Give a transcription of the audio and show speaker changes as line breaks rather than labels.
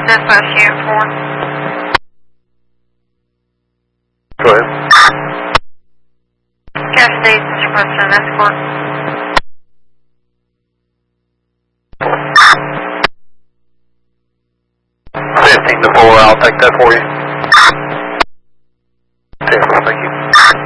Dispatch Unit 4.
Go ahead.
Captain Days is requesting an escort.
15 to 4, I'll take that for you.